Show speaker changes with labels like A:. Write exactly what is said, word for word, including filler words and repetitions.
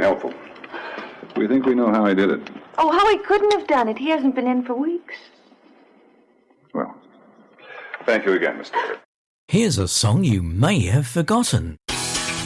A: very helpful. We think we know how he did it.
B: Oh, how he couldn't have done it. He hasn't been in for weeks.
A: Well, thank you again, Mister Hurt.
C: Here's a song you may have forgotten.